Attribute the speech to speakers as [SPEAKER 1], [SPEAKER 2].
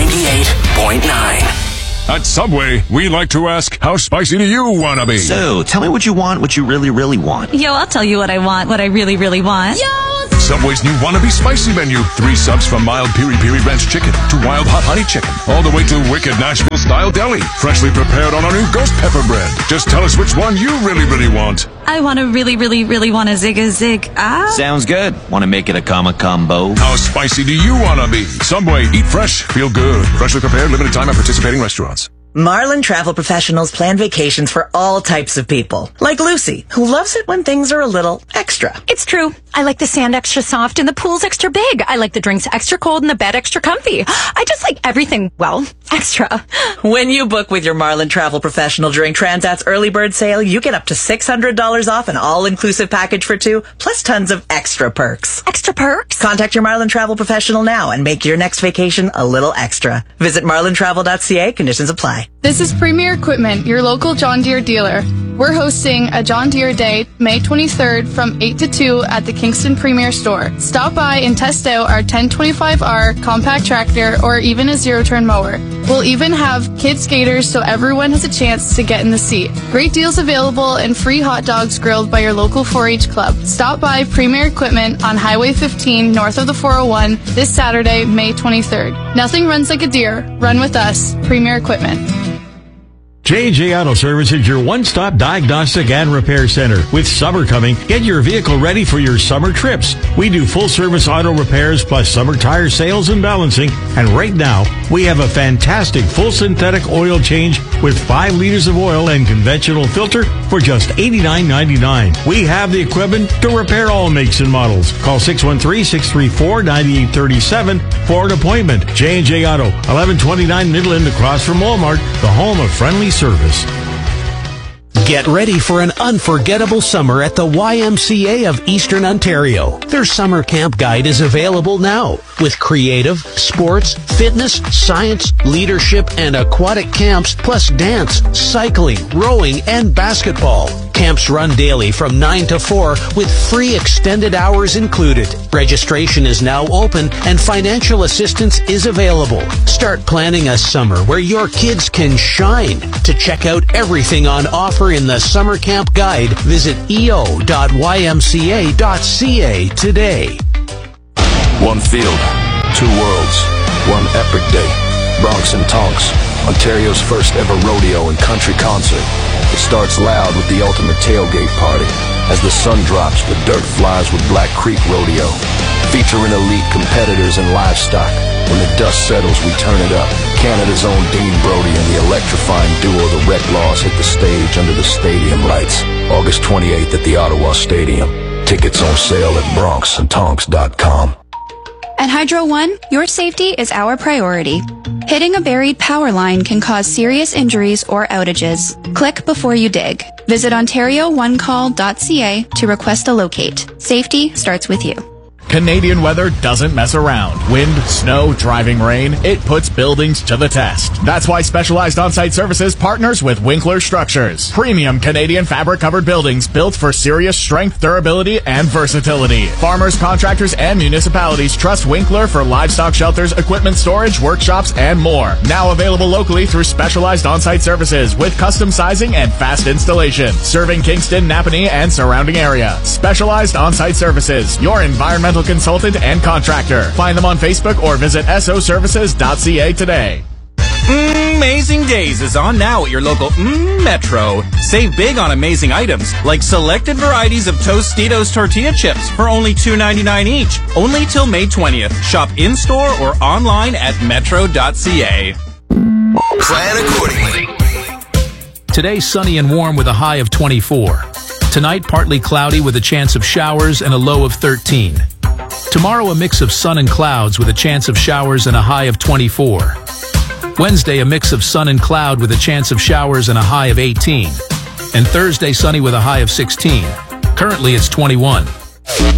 [SPEAKER 1] 98.9.
[SPEAKER 2] At Subway, we like to ask, how spicy do you want to be?
[SPEAKER 3] So, tell me what you want, what you really, really want.
[SPEAKER 4] Yo, I'll tell you what I want, what I really, really want.
[SPEAKER 5] Yo!
[SPEAKER 2] Subway's new Wannabe Spicy menu. 3 subs from mild piri-piri ranch chicken to wild hot honey chicken, all the way to wicked Nashville-style deli. Freshly prepared on our new ghost pepper bread. Just tell us which one you really, really want.
[SPEAKER 4] I want to really, really, really want a zig.
[SPEAKER 3] Sounds good. Want to make it a combo?
[SPEAKER 2] How spicy do you want to be? Subway, eat fresh, feel good. Freshly prepared, limited time at participating restaurants.
[SPEAKER 6] Marlin Travel Professionals plan vacations for all types of people. Like Lucy, who loves it when things are a little extra.
[SPEAKER 5] It's true. I like the sand extra soft and the pool's extra big. I like the drinks extra cold and the bed extra comfy. I just like everything, well, extra.
[SPEAKER 6] When you book with your Marlin Travel Professional during Transat's early bird sale, you get up to $600 off an all-inclusive package for 2, plus tons of extra perks.
[SPEAKER 5] Extra perks?
[SPEAKER 6] Contact your Marlin Travel Professional now and make your next vacation a little extra. Visit marlintravel.ca. Conditions apply.
[SPEAKER 7] This is Premier Equipment, your local John Deere dealer. We're hosting a John Deere Day, May 23rd from 8 to 2 at the Kingston Premier Store. Stop by and test out our 1025R compact tractor or even a zero-turn mower. We'll even have kid skaters so everyone has a chance to get in the seat. Great deals available and free hot dogs grilled by your local 4-H club. Stop by Premier Equipment on Highway 15 north of the 401 this Saturday, May 23rd. Nothing runs like a Deere. Run with us. Premier Equipment.
[SPEAKER 8] J&J Auto Service is your one-stop diagnostic and repair center. With summer coming, get your vehicle ready for your summer trips. We do full-service auto repairs plus summer tire sales and balancing. And right now, we have a fantastic full synthetic oil change with 5 liters of oil and conventional filter for just $89.99. We have the equipment to repair all makes and models. Call 613-634-9837 for an appointment. J&J Auto, 1129 Midland across from Walmart, the home of friendly service.
[SPEAKER 9] Get ready for an unforgettable summer at the YMCA of Eastern Ontario. Their summer camp guide is available now with creative, sports, fitness, science, leadership, and aquatic camps, plus dance, cycling, rowing, and basketball. Camps run daily from 9 to 4 with free extended hours included. Registration is now open and financial assistance is available. Start planning a summer where your kids can shine. To check out everything on offer in the Summer Camp Guide, visit eo.ymca.ca today.
[SPEAKER 10] One field, 2 worlds, one epic day. Bronx and Tonks, Ontario's first ever rodeo and country concert. It starts loud with the ultimate tailgate party. As the sun drops, the dirt flies with Black Creek Rodeo. Featuring elite competitors and livestock. When the dust settles, we turn it up. Canada's own Dean Brody and the electrifying duo The Reclaws hit the stage under the stadium lights. August 28th at the Ottawa Stadium. Tickets on sale at bronxandtonks.com.
[SPEAKER 11] At Hydro One, your safety is our priority. Hitting a buried power line can cause serious injuries or outages. Click before you dig. Visit OntarioOneCall.ca to request a locate. Safety starts with you.
[SPEAKER 12] Canadian weather doesn't mess around. Wind, snow, driving rain, it puts buildings to the test. That's why Specialized On-Site Services partners with Winkler Structures. Premium Canadian fabric-covered buildings built for serious strength, durability, and versatility. Farmers, contractors, and municipalities trust Winkler for livestock shelters, equipment storage, workshops, and more. Now available locally through Specialized On-Site Services with custom sizing and fast installation. Serving Kingston, Napanee, and surrounding area. Specialized On-Site Services, your environmental consultant and contractor. Find them on Facebook or visit soservices.ca today.
[SPEAKER 13] Amazing Days is on now at your local Metro. Save big on amazing items like selected varieties of Tostitos tortilla chips for only $2.99 each. Only till May 20th. Shop in-store or online at metro.ca.
[SPEAKER 1] Plan accordingly.
[SPEAKER 14] Today, sunny and warm with a high of 24. Tonight, partly cloudy with a chance of showers and a low of 13. Tomorrow, a mix of sun and clouds with a chance of showers and a high of 24. Wednesday, a mix of sun and cloud with a chance of showers and a high of 18. And Thursday, sunny with a high of 16. Currently, it's 21.